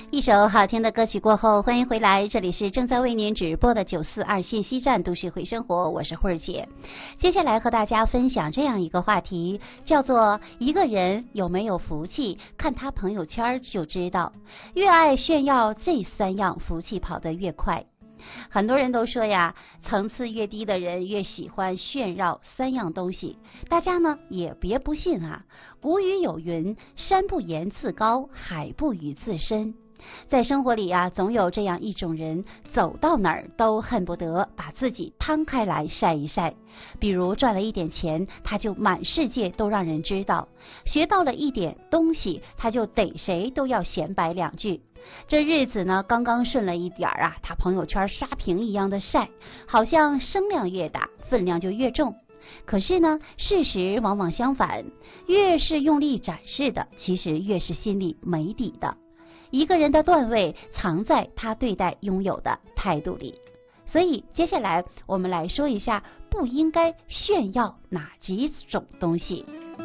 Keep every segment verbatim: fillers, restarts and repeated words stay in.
一首好听的歌曲过后，欢迎回来，这里是正在为您直播的九四二信息站都市会生活，我是慧儿姐。接下来和大家分享这样一个话题，叫做一个人有没有福气，看他朋友圈就知道。越爱炫耀这三样，福气跑得越快。很多人都说呀，层次越低的人越喜欢炫耀三样东西。大家呢也别不信啊，古语有云，山不言自高，海不语自深。在生活里啊，总有这样一种人，走到哪儿都恨不得把自己摊开来晒一晒。比如赚了一点钱，他就满世界都让人知道；学到了一点东西，他就逮谁都要显摆两句。这日子呢刚刚顺了一点啊，他朋友圈刷屏一样的晒，好像声量越大，分量就越重。可是呢，事实往往相反，越是用力展示的，其实越是心里没底的。一个人的段位藏在他对待拥有的态度里。所以接下来我们来说一下不应该炫耀哪几种东西。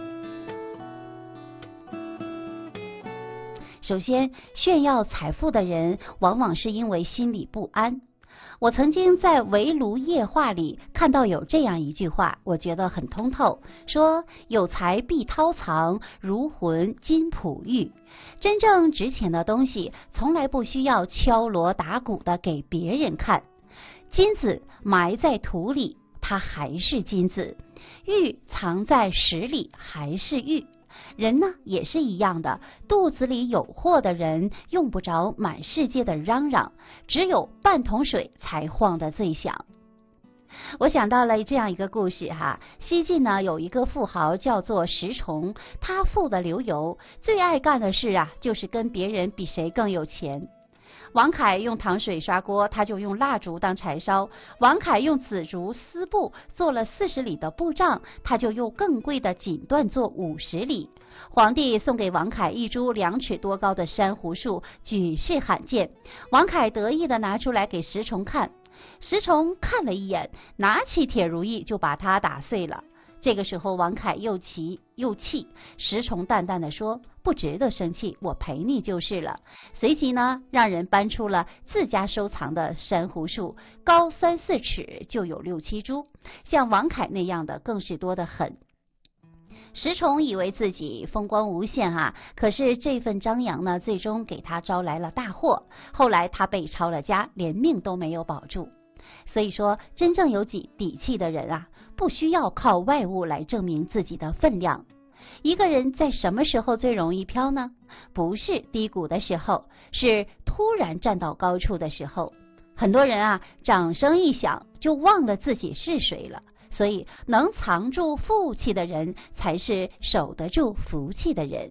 首先，炫耀财富的人往往是因为心里不安。我曾经在围炉夜话里看到有这样一句话，我觉得很通透，说有财必韬藏，如魂金璞玉。真正值钱的东西从来不需要敲锣打鼓的给别人看。金子埋在土里，它还是金子；玉藏在石里，还是玉。人呢也是一样的，肚子里有货的人用不着满世界的嚷嚷，只有半桶水才晃得最响。我想到了这样一个故事哈，西晋呢有一个富豪叫做石崇，他富得流油，最爱干的事啊就是跟别人比谁更有钱。王凯用糖水刷锅，他就用蜡烛当柴烧；王凯用紫竹丝布做了四十里的布帐，他就用更贵的锦缎做五十里。皇帝送给王凯一株两尺多高的珊瑚树，举世罕见。王凯得意地拿出来给石崇看，石崇看了一眼，拿起铁如意就把它打碎了。这个时候王凯又气又气，石崇淡淡地说，不值得生气，我陪你就是了。随即呢，让人搬出了自家收藏的珊瑚树，高三四尺就有六七株，像王凯那样的更是多得很。石崇以为自己风光无限啊，可是这份张扬呢，最终给他招来了大祸。后来他被抄了家，连命都没有保住。所以说，真正有底底气的人啊，不需要靠外物来证明自己的分量。一个人在什么时候最容易飘呢？不是低谷的时候，是突然站到高处的时候。很多人啊，掌声一响就忘了自己是谁了。所以能藏住富气的人，才是守得住福气的人。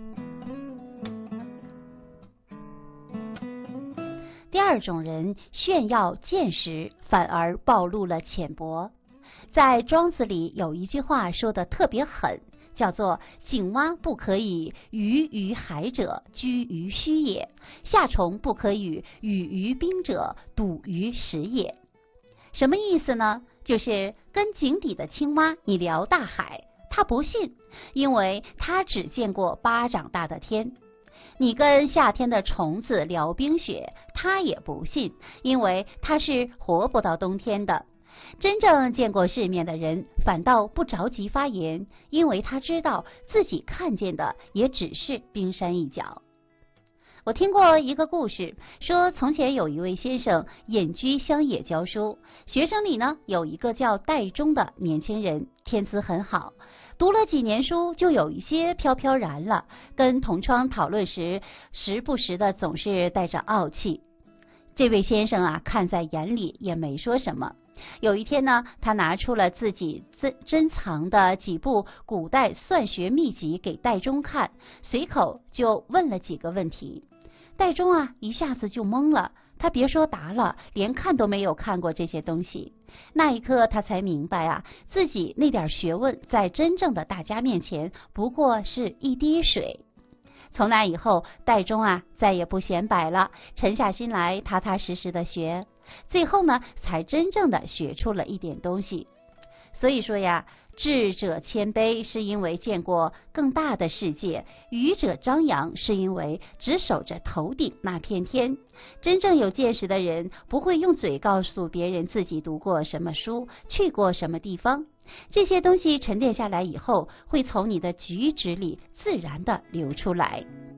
第二种人炫耀见识，反而暴露了浅薄。在庄子里有一句话说的特别狠，叫做井蛙不可以鱼于海者，居于虚也；夏虫不可以语于冰者，笃于实也。什么意思呢？就是跟井底的青蛙你聊大海，他不信，因为他只见过巴掌大的天。你跟夏天的虫子聊冰雪，他也不信，因为他是活不到冬天的。真正见过世面的人，反倒不着急发言，因为他知道自己看见的也只是冰山一角。我听过一个故事，说从前有一位先生隐居乡野教书，学生里呢有一个叫戴忠的年轻人，天资很好，读了几年书就有一些飘飘然了，跟同窗讨论时，时不时的总是带着傲气。这位先生啊，看在眼里也没说什么。有一天呢，他拿出了自己珍珍藏的几部古代算学秘籍给戴忠看，随口就问了几个问题。戴忠啊，一下子就懵了，他别说答了，连看都没有看过这些东西。那一刻他才明白啊，自己那点学问在真正的大家面前不过是一滴水。从那以后，戴忠啊再也不显摆了，沉下心来踏踏实实的学，最后呢才真正的学出了一点东西。所以说呀， 智者谦卑是因为见过更大的世界，愚者张扬是因为只守着头顶那片天。真正有见识的人不会用嘴告诉别人自己读过什么书，去过什么地方，这些东西沉淀下来以后，会从你的举止里自然地流出来。